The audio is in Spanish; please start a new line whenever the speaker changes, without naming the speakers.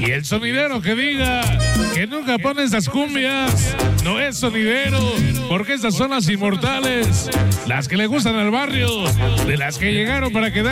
Y el sonidero que diga que nunca pone estas cumbias no es sonidero, porque estas son las inmortales, las que le gustan al barrio, de las que llegaron para quedar.